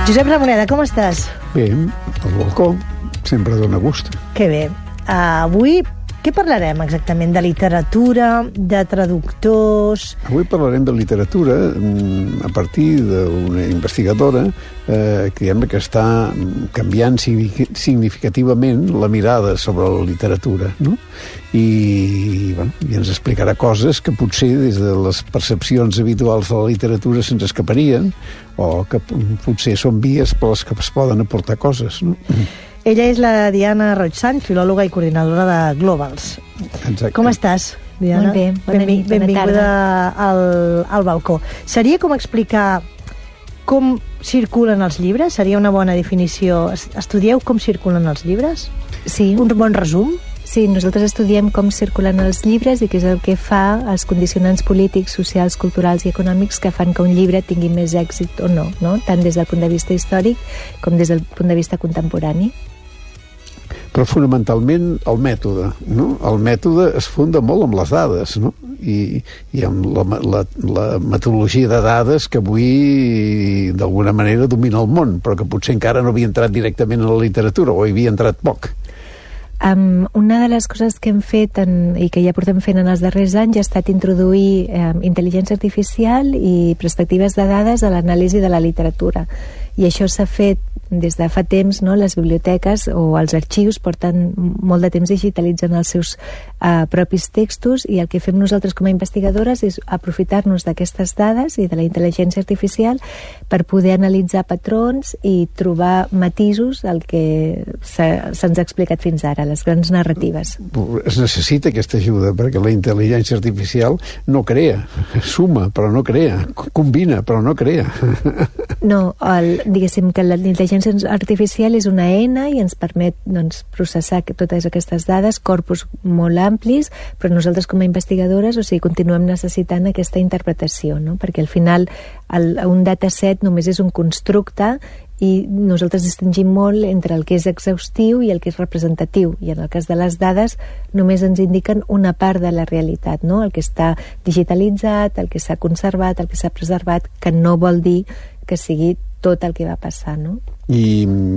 Josep Ramoneda, com estàs? Bé, al balcó, sempre dona gust. Que bé. Avui, què parlarem exactament? De literatura, de traductors... Avui parlarem de literatura a partir d'una investigadora que està canviant significativament la mirada sobre la literatura, no? I ens explicarà coses que potser des de les percepcions habituals de la literatura se'ns escaparien o que potser són vies per les que es poden aportar coses, no? Ella és la Diana Roig-Sant, filòloga i coordinadora de Globals. Exacte. Com estàs, Diana? Molt bé, bona nit, bona benvinguda al balcó. Seria com explicar com circulen els llibres? Seria una bona definició. Estudieu com circulen els llibres? Sí. Un bon resum? Sí, nosaltres estudiem com circulen els llibres i què és el que fa els condicionants polítics, socials, culturals i econòmics que fan que un llibre tingui més èxit o no, tant des del punt de vista històric com des del punt de vista contemporani. Però fonamentalment el mètode, no? El mètode es funda molt amb les dades, no? I amb la metodologia de dades que avui d'alguna manera domina el món, però que potser encara no havia entrat directament a la literatura o hi havia entrat poc. Una de les coses que hem fet i que ja portem fent en els darrers anys ha estat introduir intel·ligència artificial i perspectives de dades a l'anàlisi de la literatura. I això s'ha fet des de fa temps, no? Les biblioteques o els arxius porten molt de temps digitalitzant els seus propis textos, i el que fem nosaltres com a investigadores és aprofitar-nos d'aquestes dades i de la intel·ligència artificial per poder analitzar patrons i trobar matisos al que se'ns ha explicat fins ara, les grans narratives. Es necessita aquesta ajuda perquè la intel·ligència artificial no crea, suma però no crea, combina però no crea. No, diguéssim que la intel·ligència artificial és una eina i ens permet processar totes aquestes dades, corpus molt amplis, però nosaltres com a investigadores, continuem necessitant aquesta interpretació, no? Perquè al final un dataset només és un constructe i nosaltres distingim molt entre el que és exhaustiu i el que és representatiu, i en el cas de les dades només ens indiquen una part de la realitat, no? El que està digitalitzat, el que s'ha conservat, el que s'ha preservat, que no vol dir que sigui tot el que va passar, no? I